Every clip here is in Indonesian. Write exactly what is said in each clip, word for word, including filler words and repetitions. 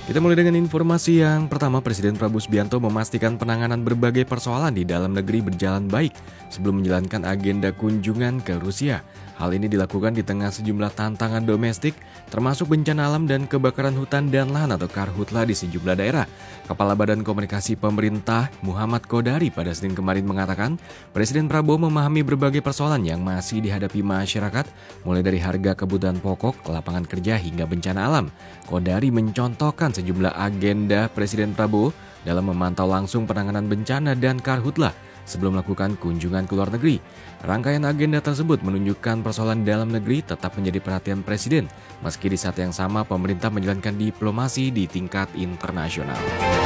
Kita mulai dengan informasi yang pertama. Presiden Prabowo Subianto memastikan penanganan berbagai persoalan di dalam negeri berjalan baik sebelum menjalankan agenda kunjungan ke Rusia. Hal ini dilakukan di tengah sejumlah tantangan domestik, termasuk bencana alam dan kebakaran hutan dan lahan atau karhutla di sejumlah daerah. Kepala Badan Komunikasi Pemerintah Muhammad Kodari pada Senin kemarin mengatakan, Presiden Prabowo memahami berbagai persoalan yang masih dihadapi masyarakat, mulai dari harga kebutuhan pokok, lapangan kerja hingga bencana alam. Kodari mencontohkan sejumlah agenda Presiden Prabowo dalam memantau langsung penanganan bencana dan karhutla sebelum melakukan kunjungan ke luar negeri. Rangkaian agenda tersebut menunjukkan persoalan dalam negeri tetap menjadi perhatian Presiden, meski di saat yang sama pemerintah menjalankan diplomasi di tingkat internasional.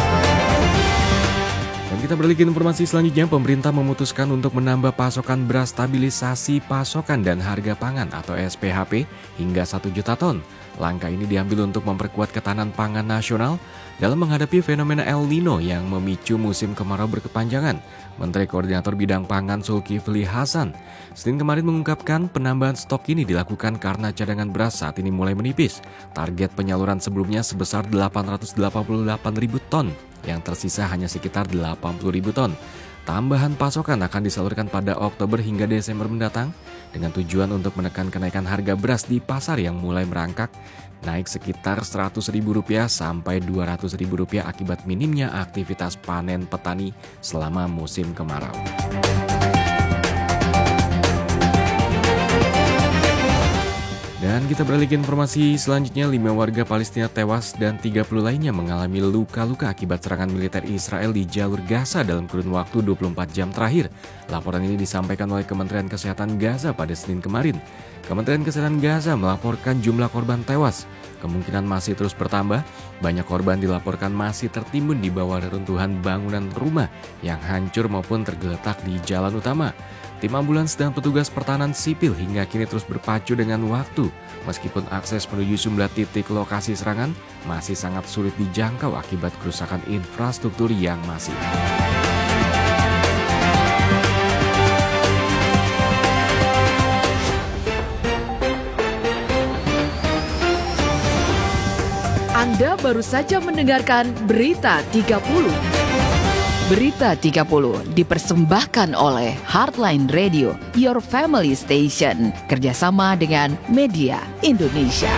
Dan kita beralih ke informasi selanjutnya. Pemerintah memutuskan untuk menambah pasokan beras stabilisasi pasokan dan harga pangan atau S P H P hingga satu juta ton. Langkah ini diambil untuk memperkuat ketahanan pangan nasional dalam menghadapi fenomena El Nino yang memicu musim kemarau berkepanjangan. Menteri Koordinator Bidang Pangan Zulkifli Hasan Senin kemarin mengungkapkan penambahan stok ini dilakukan karena cadangan beras saat ini mulai menipis. Target penyaluran sebelumnya sebesar delapan ratus delapan puluh delapan ribu ton, yang tersisa hanya sekitar delapan puluh ribu ton. Tambahan pasokan akan disalurkan pada Oktober hingga Desember mendatang dengan tujuan untuk menekan kenaikan harga beras di pasar yang mulai merangkak naik sekitar seratus ribu rupiah sampai dua ratus ribu rupiah akibat minimnya aktivitas panen petani selama musim kemarau. Dan kita beralih ke informasi selanjutnya. Lima warga Palestina tewas dan tiga puluh lainnya mengalami luka-luka akibat serangan militer Israel di jalur Gaza dalam kurun waktu dua puluh empat jam terakhir. Laporan ini disampaikan oleh Kementerian Kesehatan Gaza pada Senin kemarin. Kementerian Kesehatan Gaza melaporkan jumlah korban tewas kemungkinan masih terus bertambah. Banyak korban dilaporkan masih tertimbun di bawah reruntuhan bangunan rumah yang hancur maupun tergeletak di jalan utama. Tim ambulans dan petugas pertahanan sipil hingga kini terus berpacu dengan waktu, meskipun akses menuju sejumlah titik lokasi serangan masih sangat sulit dijangkau akibat kerusakan infrastruktur yang masif. Anda baru saja mendengarkan Berita tiga puluh. Berita tiga puluh dipersembahkan oleh Heartline Radio, Your Family Station, kerjasama dengan Media Indonesia.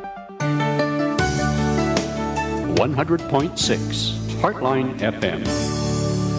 one hundred point six Heartline F M.